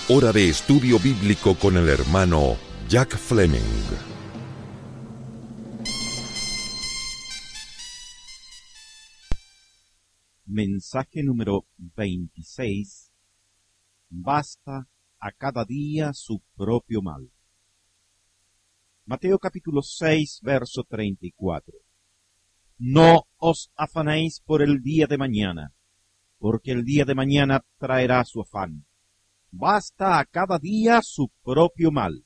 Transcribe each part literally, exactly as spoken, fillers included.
Hora de estudio bíblico con el hermano Jack Fleming. Mensaje número veintiséis. Basta a cada día su propio mal. Mateo capítulo seis, verso treinta y cuatro. No os afanéis por el día de mañana, porque el día de mañana traerá su afán. Basta a cada día su propio mal.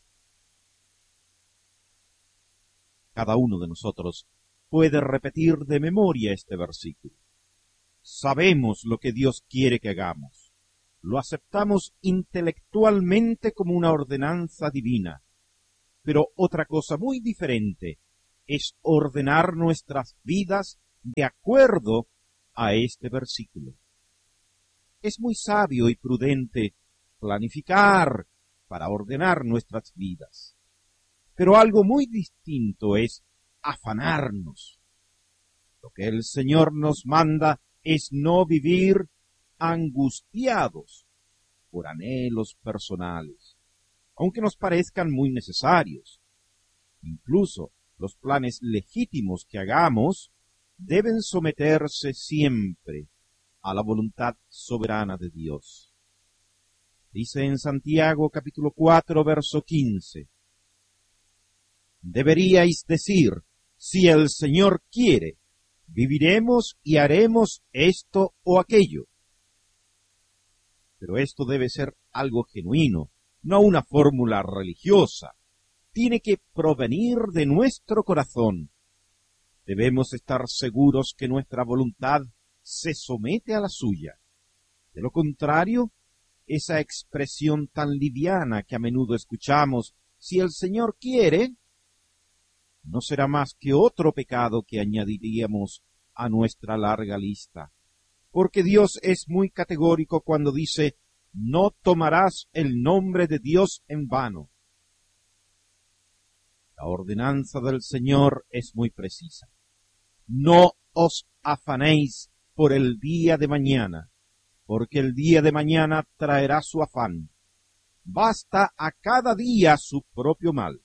Cada uno de nosotros puede repetir de memoria este versículo. Sabemos lo que Dios quiere que hagamos. Lo aceptamos intelectualmente como una ordenanza divina. Pero otra cosa muy diferente es ordenar nuestras vidas de acuerdo a este versículo. Es muy sabio y prudente planificar para ordenar nuestras vidas. Pero algo muy distinto es afanarnos. Lo que el Señor nos manda es no vivir angustiados por anhelos personales, aunque nos parezcan muy necesarios. Incluso los planes legítimos que hagamos deben someterse siempre a la voluntad soberana de Dios. Dice en Santiago capítulo cuatro, verso quince. Deberíais decir, si el Señor quiere, viviremos y haremos esto o aquello. Pero esto debe ser algo genuino, no una fórmula religiosa. Tiene que provenir de nuestro corazón. Debemos estar seguros que nuestra voluntad se somete a la suya. De lo contrario, esa expresión tan liviana que a menudo escuchamos, si el Señor quiere, no será más que otro pecado que añadiríamos a nuestra larga lista. Porque Dios es muy categórico cuando dice, no tomarás el nombre de Dios en vano. La ordenanza del Señor es muy precisa. No os afanéis por el día de mañana, porque el día de mañana traerá su afán. Basta a cada día su propio mal.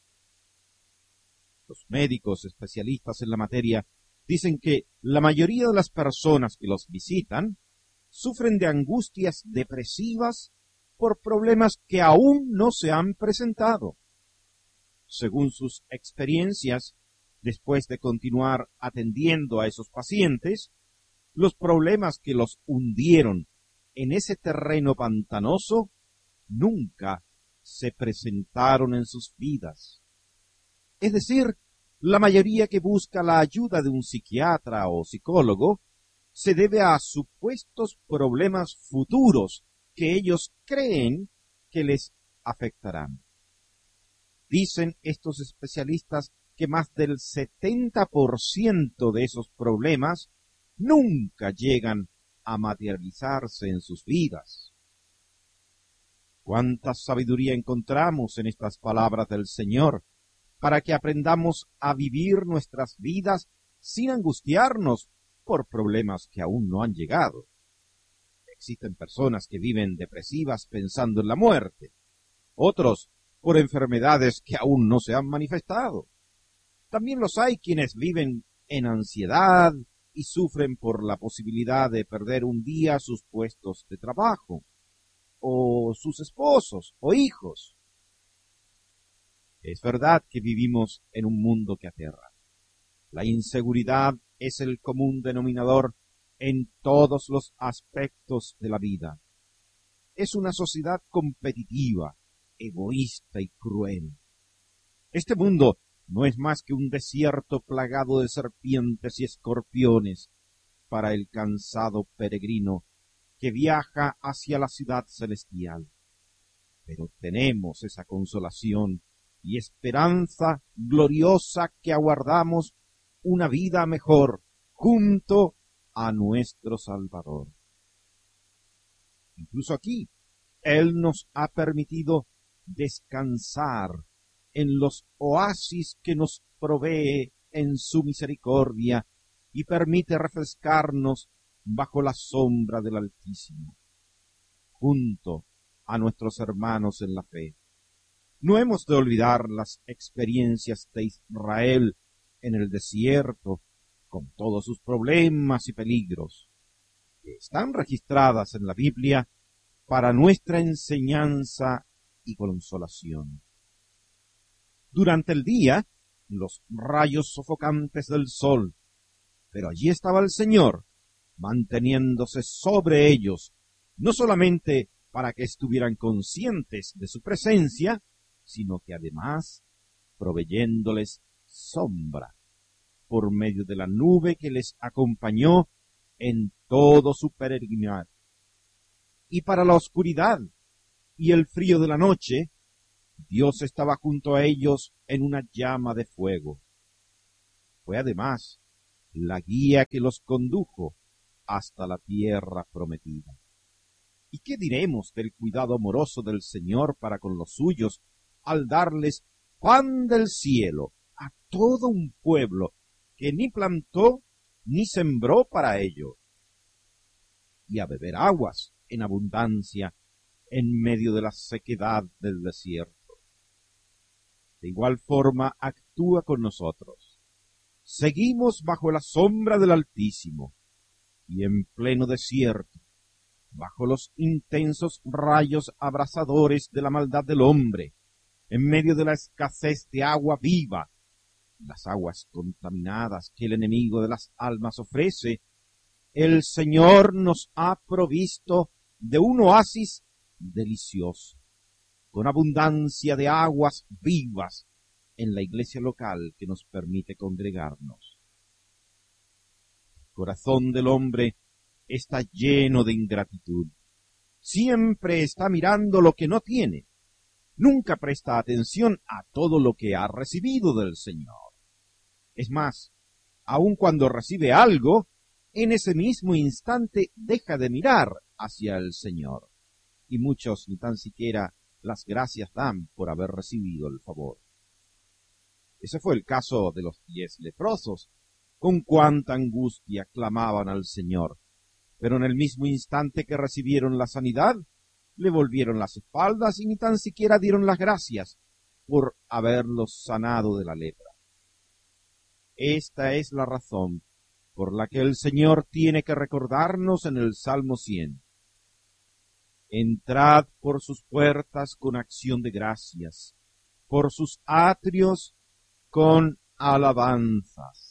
Los médicos especialistas en la materia dicen que la mayoría de las personas que los visitan sufren de angustias depresivas por problemas que aún no se han presentado. Según sus experiencias, después de continuar atendiendo a esos pacientes, los problemas que los hundieron en ese terreno pantanoso nunca se presentaron en sus vidas. Es decir, la mayoría que busca la ayuda de un psiquiatra o psicólogo se debe a supuestos problemas futuros que ellos creen que les afectarán. Dicen estos especialistas que más del setenta por ciento de esos problemas nunca llegan a materializarse en sus vidas. ¿Cuánta sabiduría encontramos en estas palabras del Señor para que aprendamos a vivir nuestras vidas sin angustiarnos por problemas que aún no han llegado? Existen personas que viven depresivas pensando en la muerte, otros por enfermedades que aún no se han manifestado. También los hay quienes viven en ansiedad y sufren por la posibilidad de perder un día sus puestos de trabajo, o sus esposos o hijos. Es verdad que vivimos en un mundo que aterra. La inseguridad es el común denominador en todos los aspectos de la vida. Es una sociedad competitiva, egoísta y cruel. Este mundo no es más que un desierto plagado de serpientes y escorpiones para el cansado peregrino que viaja hacia la ciudad celestial. Pero tenemos esa consolación y esperanza gloriosa que aguardamos una vida mejor junto a nuestro Salvador. Incluso aquí, Él nos ha permitido descansar en los oasis que nos provee en su misericordia y permite refrescarnos bajo la sombra del Altísimo. Junto a nuestros hermanos en la fe. No hemos de olvidar las experiencias de Israel en el desierto, con todos sus problemas y peligros, que están registradas en la Biblia para nuestra enseñanza y consolación. Durante el día, los rayos sofocantes del sol, pero allí estaba el Señor, manteniéndose sobre ellos, no solamente para que estuvieran conscientes de su presencia, sino que además proveyéndoles sombra por medio de la nube que les acompañó en todo su peregrinar. Y para la oscuridad y el frío de la noche, Dios estaba junto a ellos en una llama de fuego. Fue además la guía que los condujo hasta la tierra prometida. ¿Y qué diremos del cuidado amoroso del Señor para con los suyos al darles pan del cielo a todo un pueblo que ni plantó ni sembró para ello, y a beber aguas en abundancia en medio de la sequedad del desierto? De igual forma actúa con nosotros. Seguimos bajo la sombra del Altísimo, y en pleno desierto, bajo los intensos rayos abrasadores de la maldad del hombre, en medio de la escasez de agua viva, las aguas contaminadas que el enemigo de las almas ofrece, el Señor nos ha provisto de un oasis delicioso, con abundancia de aguas vivas en la iglesia local que nos permite congregarnos. El corazón del hombre está lleno de ingratitud. Siempre está mirando lo que no tiene. Nunca presta atención a todo lo que ha recibido del Señor. Es más, aun cuando recibe algo, en ese mismo instante deja de mirar hacia el Señor. Y muchos ni tan siquiera las gracias dan por haber recibido el favor. Ese fue el caso de los diez leprosos. Con cuánta angustia clamaban al Señor, pero en el mismo instante que recibieron la sanidad, le volvieron las espaldas y ni tan siquiera dieron las gracias por haberlos sanado de la lepra. Esta es la razón por la que el Señor tiene que recordarnos en el Salmo cien. Entrad por sus puertas con acción de gracias, por sus atrios con alabanzas.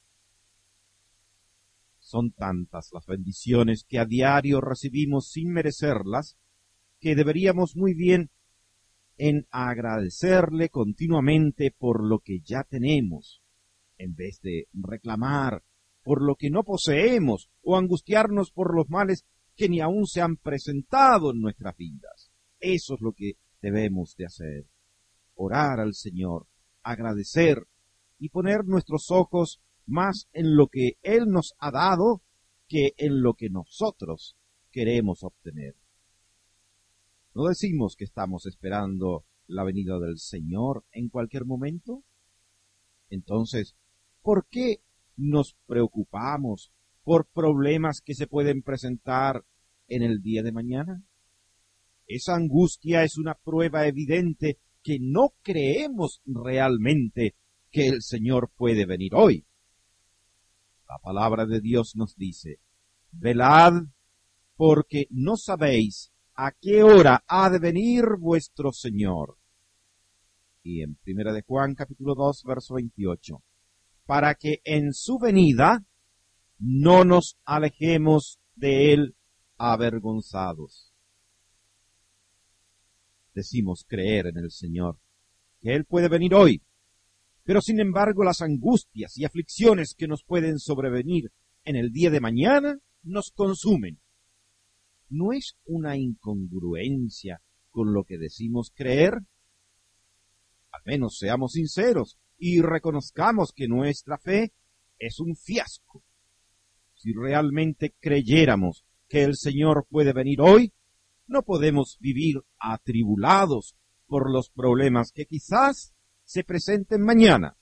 Son tantas las bendiciones que a diario recibimos sin merecerlas, que deberíamos muy bien en agradecerle continuamente por lo que ya tenemos, en vez de reclamar por lo que no poseemos o angustiarnos por los males que ni aún se han presentado en nuestras vidas. Eso es lo que debemos de hacer. Orar al Señor, agradecer y poner nuestros ojos más en lo que Él nos ha dado que en lo que nosotros queremos obtener. ¿No decimos que estamos esperando la venida del Señor en cualquier momento? Entonces, ¿por qué nos preocupamos por problemas que se pueden presentar en el día de mañana? Esa angustia es una prueba evidente que no creemos realmente que el Señor puede venir hoy. La palabra de Dios nos dice, velad, porque no sabéis a qué hora ha de venir vuestro Señor. Y en Primera de Juan, capítulo dos, verso veintiocho, para que en su venida no nos alejemos de él avergonzados. Decimos creer en el Señor, que Él puede venir hoy, pero sin embargo las angustias y aflicciones que nos pueden sobrevenir en el día de mañana nos consumen. ¿No es una incongruencia con lo que decimos creer? Al menos seamos sinceros y reconozcamos que nuestra fe es un fiasco. Si realmente creyéramos que el Señor puede venir hoy, no podemos vivir atribulados por los problemas que quizás se presenten mañana.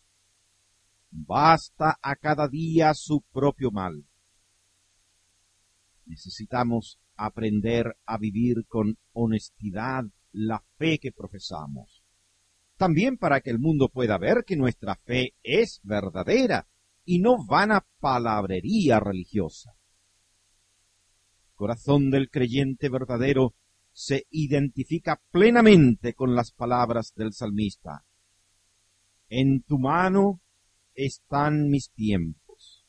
Basta a cada día su propio mal. Necesitamos aprender a vivir con honestidad la fe que profesamos. También para que el mundo pueda ver que nuestra fe es verdadera y no vana palabrería religiosa. El corazón del creyente verdadero se identifica plenamente con las palabras del salmista. En tu mano están mis tiempos.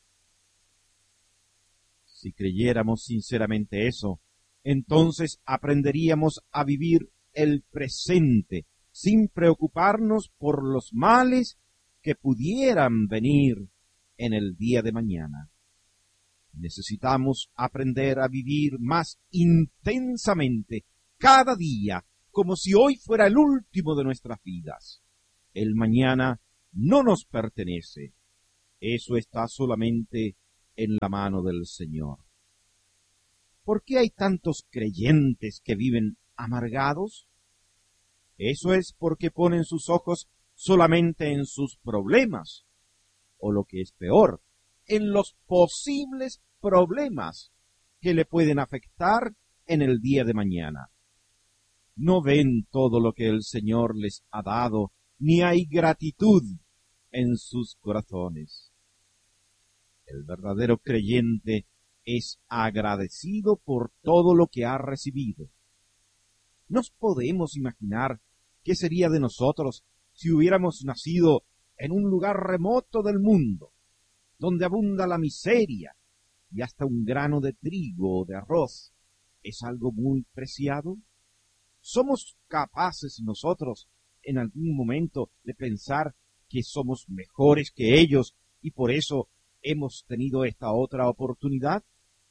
Si creyéramos sinceramente eso, entonces aprenderíamos a vivir el presente sin preocuparnos por los males que pudieran venir en el día de mañana. Necesitamos aprender a vivir más intensamente cada día, como si hoy fuera el último de nuestras vidas. El mañana no nos pertenece. Eso está solamente en la mano del Señor. ¿Por qué hay tantos creyentes que viven amargados? Eso es porque ponen sus ojos solamente en sus problemas, o lo que es peor, en los posibles problemas que le pueden afectar en el día de mañana. No ven todo lo que el Señor les ha dado, ni hay gratitud en sus corazones. El verdadero creyente es agradecido por todo lo que ha recibido. ¿Nos podemos imaginar qué sería de nosotros si hubiéramos nacido en un lugar remoto del mundo, donde abunda la miseria y hasta un grano de trigo o de arroz es algo muy preciado? ¿Somos capaces nosotros en algún momento de pensar que somos mejores que ellos y por eso hemos tenido esta otra oportunidad?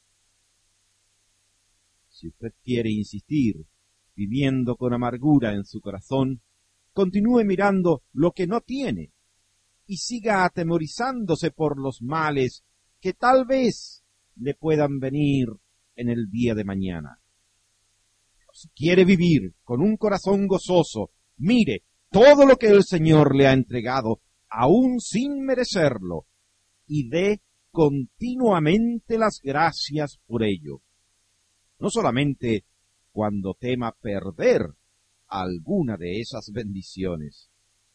Si usted quiere insistir, viviendo con amargura en su corazón, continúe mirando lo que no tiene y siga atemorizándose por los males que tal vez le puedan venir en el día de mañana. Pero si quiere vivir con un corazón gozoso, mire todo lo que el Señor le ha entregado, aún sin merecerlo, y dé continuamente las gracias por ello. No solamente cuando tema perder alguna de esas bendiciones.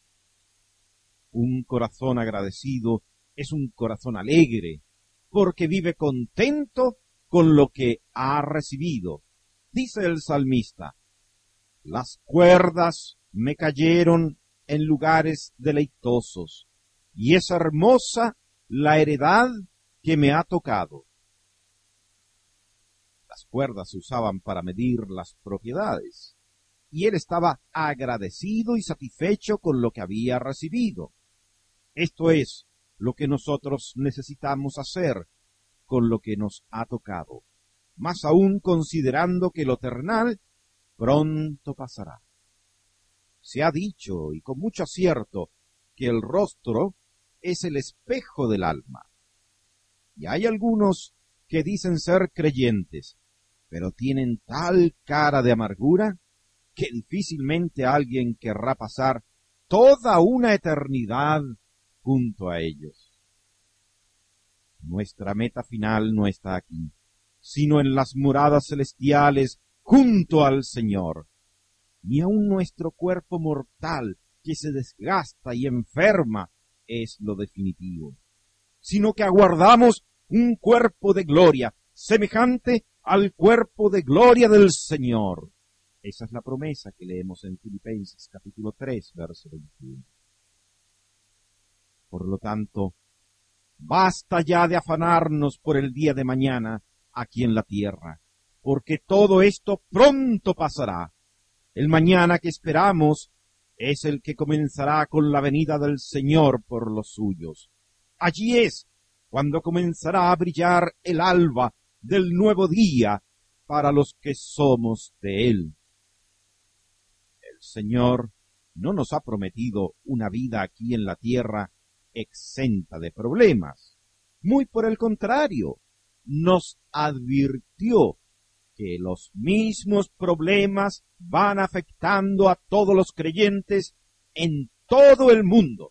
Un corazón agradecido es un corazón alegre, porque vive contento con lo que ha recibido. Dice el salmista, las cuerdas me cayeron en lugares deleitosos, y es hermosa la heredad que me ha tocado. Las cuerdas se usaban para medir las propiedades, y él estaba agradecido y satisfecho con lo que había recibido. Esto es lo que nosotros necesitamos hacer con lo que nos ha tocado, más aún considerando que lo terrenal pronto pasará. Se ha dicho, y con mucho acierto, que el rostro es el espejo del alma. Y hay algunos que dicen ser creyentes, pero tienen tal cara de amargura que difícilmente alguien querrá pasar toda una eternidad junto a ellos. Nuestra meta final no está aquí, sino en las moradas celestiales junto al Señor. Ni aun nuestro cuerpo mortal, que se desgasta y enferma, es lo definitivo, sino que aguardamos un cuerpo de gloria, semejante al cuerpo de gloria del Señor. Esa es la promesa que leemos en Filipenses capítulo tres, verso veintiuno. Por lo tanto, basta ya de afanarnos por el día de mañana aquí en la tierra, porque todo esto pronto pasará. El mañana que esperamos es el que comenzará con la venida del Señor por los suyos. Allí es cuando comenzará a brillar el alba del nuevo día para los que somos de Él. El Señor no nos ha prometido una vida aquí en la tierra exenta de problemas. Muy por el contrario, nos advirtió que los mismos problemas van afectando a todos los creyentes en todo el mundo.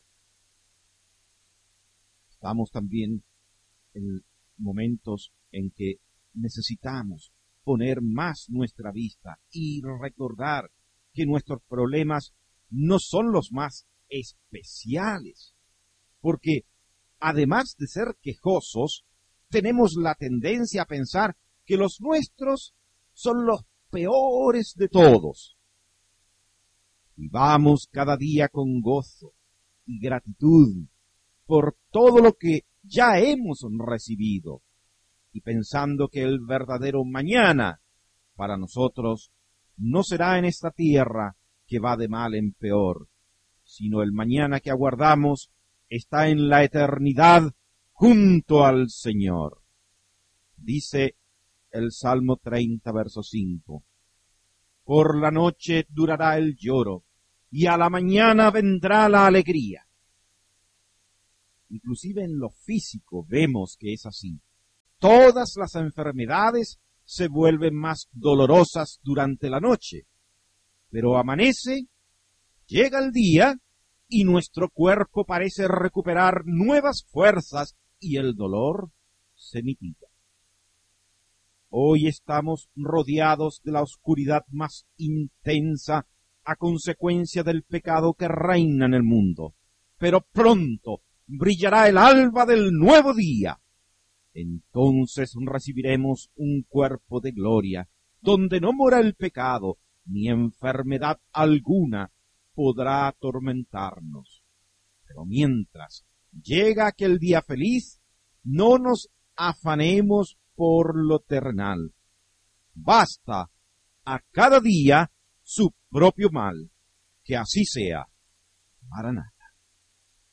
Estamos también en momentos en que necesitamos poner más nuestra vista y recordar que nuestros problemas no son los más especiales, porque además de ser quejosos, tenemos la tendencia a pensar que los nuestros son los peores de todos. Vivamos cada día con gozo y gratitud por todo lo que ya hemos recibido, y pensando que el verdadero mañana para nosotros no será en esta tierra que va de mal en peor, sino el mañana que aguardamos está en la eternidad junto al Señor. Dice el Salmo treinta, verso cinco. Por la noche durará el lloro, y a la mañana vendrá la alegría. Inclusive en lo físico vemos que es así. Todas las enfermedades se vuelven más dolorosas durante la noche, pero amanece, llega el día, y nuestro cuerpo parece recuperar nuevas fuerzas y el dolor se mitiga. Hoy estamos rodeados de la oscuridad más intensa a consecuencia del pecado que reina en el mundo, pero pronto brillará el alba del nuevo día. Entonces recibiremos un cuerpo de gloria, donde no mora el pecado, ni enfermedad alguna podrá atormentarnos. Pero mientras llega aquel día feliz, no nos afanemos por lo terrenal. Basta a cada día su propio mal. Que así sea. Maraná.